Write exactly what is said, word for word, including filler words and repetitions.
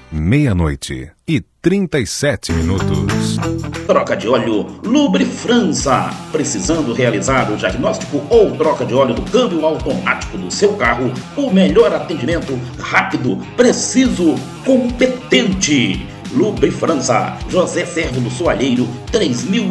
Meia-noite e trinta e sete minutos. Troca de óleo Lubrifrança. Precisando realizar o diagnóstico ou troca de óleo do câmbio automático do seu carro? O melhor atendimento, rápido, preciso, competente. Lubrifrança, José Servo do Soalheiro, três mil